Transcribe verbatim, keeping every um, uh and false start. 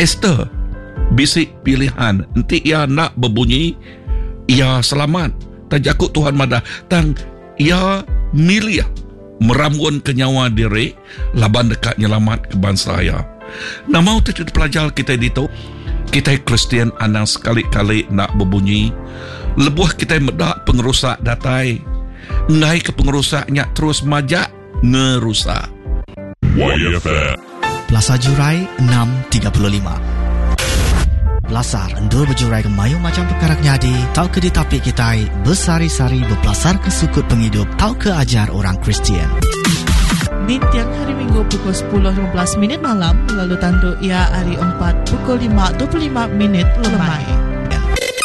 Esther bisik pilihan, nanti ia nak berbunyi ia selamat tajakut Tuhan madah tang ia milih meramun ke nyawa diri laban dekat nyelamat ke bangsa ia. Nah, mau tu pelajar kita dito kita Kristian anang sekali-kali nak berbunyi lebuh kita medak pengerusak datai ngai ke pengerusaknya terus majak ngerusak. Y F M Plaza Jurai enam tiga lima. Belasar endul berjurai ke mayu macam perkara nyadi, tau ke ditapik kita bersari-sari berpelasar ke sukut penghidup, tau ke ajar orang Kristian. Di tiang hari Minggu pukul sepuluh lima belas minit malam, lalu tanduk ia hari empat pukul lima dua puluh lima minit lemai.